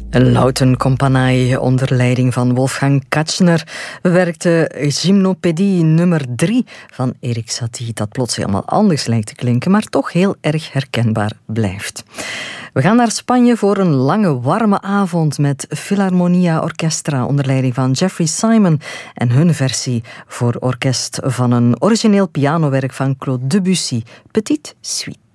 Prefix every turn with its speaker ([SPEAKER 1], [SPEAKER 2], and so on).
[SPEAKER 1] Een Lautenkompanie onder leiding van Wolfgang Katchner werkte Gymnopédie nummer 3 van Erik Satie, dat plots helemaal anders lijkt te klinken, maar toch heel erg herkenbaar blijft. We gaan naar Spanje voor een lange, warme avond met Philharmonia Orchestra onder leiding van Jeffrey Simon en hun versie voor orkest van een origineel pianowerk van Claude Debussy, Petite Suite.